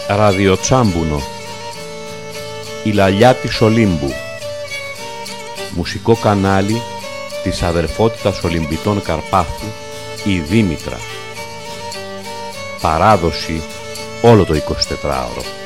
Ραδιοτσάμπουνο. Η λαλιά της Ολύμπου. Μουσικό κανάλι της αδερφότητας Ολυμπητών Καρπάθου, η Δήμητρα. Παράδοση όλο το 24ωρο.